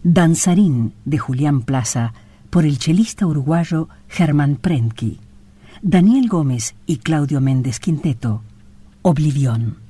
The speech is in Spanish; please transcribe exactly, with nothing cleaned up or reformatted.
Danzarín, de Julián Plaza, por el chelista uruguayo Germán Prentke. Daniel Gómez y Claudio Méndez Quinteto, Oblivión.